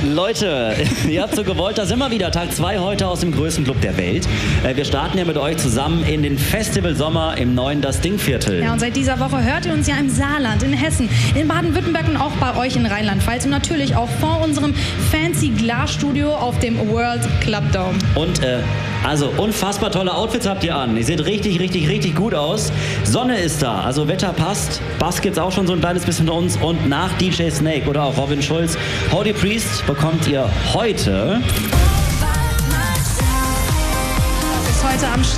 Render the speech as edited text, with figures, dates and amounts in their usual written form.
Leute, ihr habt so gewollt, da sind wir wieder. Tag 2 heute aus dem größten Club der Welt. Wir starten ja mit euch zusammen in den Festival Sommer im neuen Das Ding-Viertel. Ja, und seit dieser Woche hört ihr uns ja im Saarland, in Hessen, in Baden-Württemberg und auch bei euch in Rheinland-Pfalz und natürlich auch vor unserem fancy Glasstudio auf dem World Club Dome. Und also unfassbar tolle Outfits habt ihr an. Ihr seht richtig gut aus. Sonne ist da, also Wetter passt. Bass gibt's auch schon so ein kleines bisschen bei uns. Und nach DJ Snake oder auch Robin Schulz, Holy Priest bekommt ihr heute... Ist heute am